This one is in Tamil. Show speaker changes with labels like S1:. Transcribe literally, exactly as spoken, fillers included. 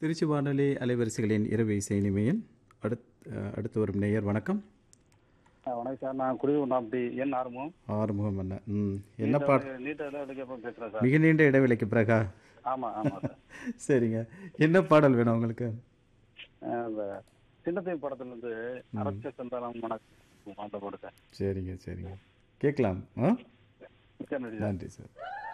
S1: திருச்சி வானொலி அலைவரிசைகளின் இரவு இசை இனிமையின் அடுத் அடுத்து வரும் நேயர் வணக்கம்.
S2: ஆ, வணக்கம் சார். நான் குடியிருப்பு அப்படி என் ஆர்வம்
S1: ஆறுமுகம் அண்ணா. ம் என்ன பாட்
S2: நீட்டாக எடுக்கப்ப பேசுகிறேன் சார்.
S1: மிக நீண்ட இடைவெளிக்கு பிறகா?
S2: ஆமாம் ஆமாம் சார்.
S1: சரிங்க. என்ன பாடல் வேணும் உங்களுக்கு?
S2: ஆ, இந்த சின்னத்தையும் படத்துலேருந்து அரச சந்தானம் மனசு அந்த போட்டு சார்.
S1: சரிங்க சரிங்க கேட்கலாம். ஆ
S2: மிக்க நன்றி சார்.
S1: நன்றி சார்.